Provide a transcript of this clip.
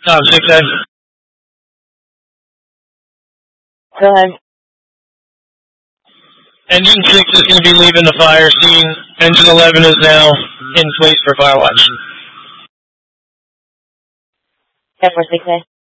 Top 6A. Go ahead. Engine 6 is going to be leaving the fire scene. Engine 11 is now in place for fire watch. 10-4, 6A.